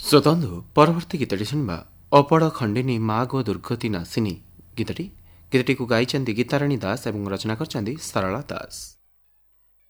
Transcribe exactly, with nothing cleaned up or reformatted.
स्वतंत्र परवर्ती गीतटी शुणा अपड़ खंडिनी माँ गो दुर्गति नासिनी गीतटी गीतटी को गाई गीताराणी दास और रचना कर सरला दास।